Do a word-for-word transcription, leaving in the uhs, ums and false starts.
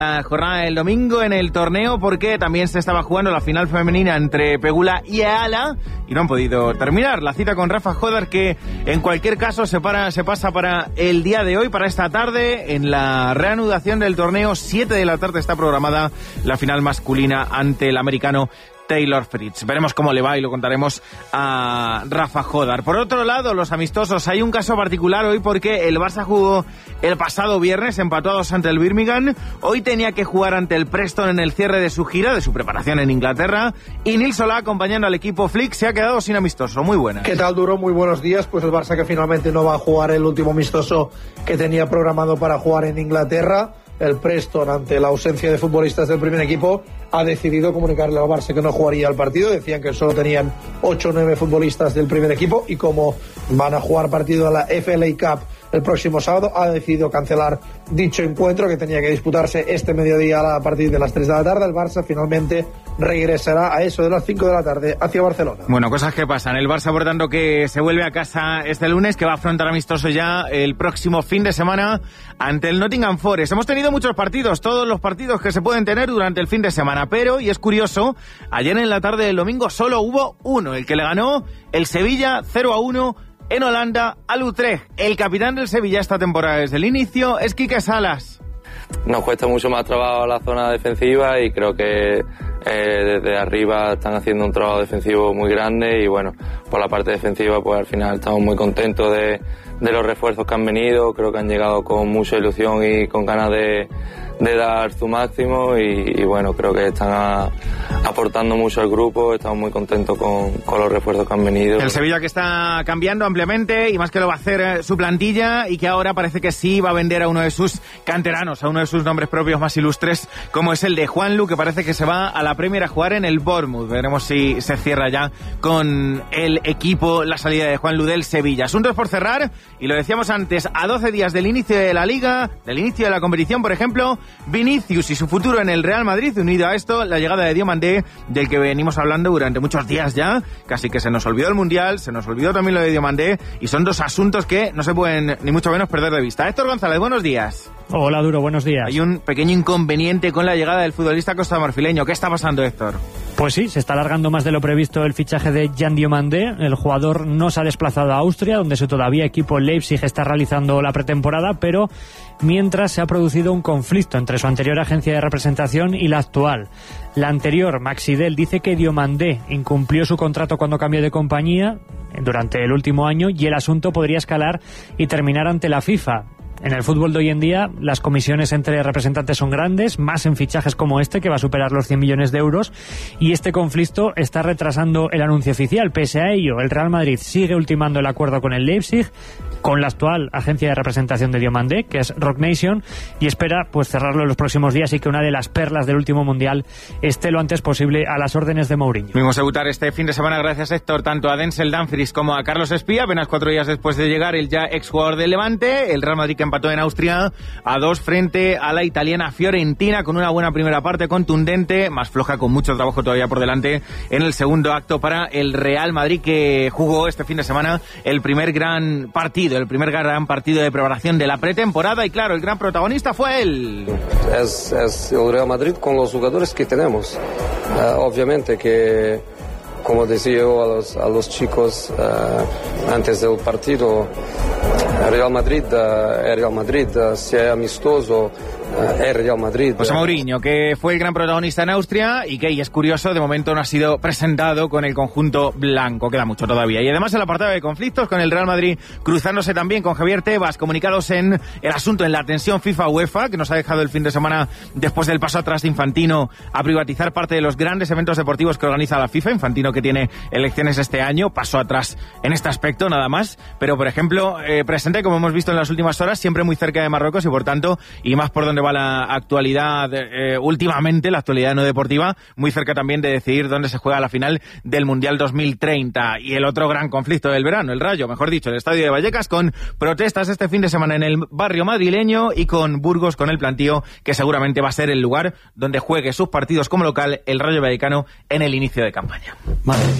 La jornada del domingo en el torneo porque también se estaba jugando la final femenina entre Pegula y Eala y no han podido terminar. La cita con Rafa Jodar, que en cualquier caso se, para, se pasa para el día de hoy, para esta tarde, en la reanudación del torneo. siete de la tarde está programada la final masculina ante el americano Taylor Fritz. Veremos cómo le va y lo contaremos a Rafa Jodar. Por otro lado, los amistosos. Hay un caso particular hoy porque el Barça jugó el pasado viernes, empató a dos ante el Birmingham. Hoy tenía que jugar ante el Preston en el cierre de su gira, de su preparación en Inglaterra. Y Nil Solá, acompañando al equipo Flick, se ha quedado sin amistoso. Muy buena. ¿Qué tal, Duro? Muy buenos días. Pues el Barça que finalmente no va a jugar el último amistoso que tenía programado para jugar en Inglaterra. El Preston, ante la ausencia de futbolistas del primer equipo, ha decidido comunicarle al Barça que no jugaría el partido. Decían que solo tenían ocho o nueve futbolistas del primer equipo y como van a jugar partido a la F L A Cup el próximo sábado, ha decidido cancelar dicho encuentro que tenía que disputarse este mediodía a partir de las tres de la tarde. El Barça finalmente regresará a eso de las cinco de la tarde hacia Barcelona. Bueno, cosas que pasan. El Barça, por tanto, que se vuelve a casa este lunes, que va a afrontar amistoso ya el próximo fin de semana ante el Nottingham Forest. Hemos tenido muchos partidos, todos los partidos que se pueden tener durante el fin de semana, pero, y es curioso, ayer en la tarde del domingo solo hubo uno, el que le ganó el Sevilla cero a uno en Holanda al Utrecht. El capitán del Sevilla esta temporada desde el inicio es Quique Salas. Nos cuesta mucho más trabajo la zona defensiva y creo que eh, desde arriba están haciendo un trabajo defensivo muy grande y bueno, por la parte defensiva pues al final estamos muy contentos de, de los refuerzos que han venido. Creo que han llegado con mucha ilusión y con ganas de, de dar su máximo y, y bueno, creo que están a, aportando mucho al grupo. Estamos muy contentos con, con los refuerzos que han venido. El Sevilla que está cambiando ampliamente y más que lo va a hacer eh, su plantilla y que ahora parece que sí va a vender a uno de sus canteranos, a uno de sus nombres propios más ilustres, como es el de Juanlu, que parece que se va a la Premier a jugar en el Bournemouth. Veremos si se cierra ya con el equipo la salida de Juanlu del Sevilla. Asuntos por cerrar, y lo decíamos antes, a doce días del inicio de la Liga, del inicio de la competición, por ejemplo, Vinicius y su futuro en el Real Madrid. Unido a esto, la llegada de Diomandé, del que venimos hablando durante muchos días ya. Casi que se nos olvidó el Mundial, se nos olvidó también lo de Diomandé, y son dos asuntos que no se pueden ni mucho menos perder de vista. Héctor González, buenos días. Hola, Duro, buenos días. Hay un pequeño inconveniente con la llegada del futbolista costamarfileño. ¿Qué está pasando, Héctor? Pues sí, se está alargando más de lo previsto el fichaje de Jan Diomandé. El jugador no se ha desplazado a Austria, donde su todavía equipo Leipzig está realizando la pretemporada, pero mientras se ha producido un conflicto entre su anterior agencia de representación y la actual. La anterior, Maxidel, dice que Diomandé incumplió su contrato cuando cambió de compañía durante el último año y el asunto podría escalar y terminar ante la FIFA. En el fútbol de hoy en día, las comisiones entre representantes son grandes, más en fichajes como este, que va a superar los cien millones de euros, y este conflicto está retrasando el anuncio oficial. Pese a ello, el Real Madrid sigue ultimando el acuerdo con el Leipzig, con la actual agencia de representación de Diomandé, que es Rock Nation, y espera pues cerrarlo en los próximos días y que una de las perlas del último Mundial esté lo antes posible a las órdenes de Mourinho. Vimos debutar este fin de semana, gracias, Héctor, tanto a Denzel Dumfries como a Carlos Espía, apenas cuatro días después de llegar el ya exjugador del Levante. El Real Madrid que empató en Austria a dos frente a la italiana Fiorentina, con una buena primera parte contundente, más floja, con mucho trabajo todavía por delante en el segundo acto para el Real Madrid, que jugó este fin de semana el primer gran partido, el primer gran partido de preparación de la pretemporada, y claro, el gran protagonista fue él. Es, es el Real Madrid con los jugadores que tenemos. Uh, obviamente que, como decía yo a los, a los chicos uh, antes del partido, Real Madrid uh, es Real Madrid, uh, si es amistoso, uh, es Real Madrid. José Mourinho, que fue el gran protagonista en Austria y que, y es curioso, de momento no ha sido presentado con el conjunto blanco, queda mucho todavía. Y además el apartado de conflictos, con el Real Madrid cruzándose también con Javier Tebas, comunicados en el asunto, en la tensión FIFA-UEFA, que nos ha dejado el fin de semana después del paso atrás de Infantino a privatizar parte de los grandes eventos deportivos que organiza la FIFA. Infantino, que tiene elecciones este año, pasó atrás en este aspecto, nada más, pero por ejemplo, eh, presente, como hemos visto en las últimas horas, siempre muy cerca de Marruecos y por tanto, y más por donde va la actualidad eh, últimamente, la actualidad no deportiva, muy cerca también de decidir dónde se juega la final del Mundial dos mil treinta. Y el otro gran conflicto del verano, el Rayo, mejor dicho, el Estadio de Vallecas, con protestas este fin de semana en el barrio madrileño y con Burgos, con el plantío que seguramente va a ser el lugar donde juegue sus partidos como local el Rayo Vallecano en el inicio de campaña. Madre.